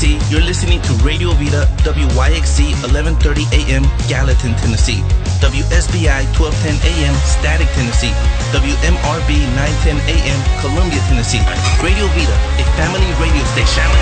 Tennessee. You're listening to Radio Vida, WYXC 1130 AM, Gallatin, Tennessee. WSBI 1210 AM, Static, Tennessee. WMRB 910 AM, Columbia, Tennessee. Radio Vida, a family radio station.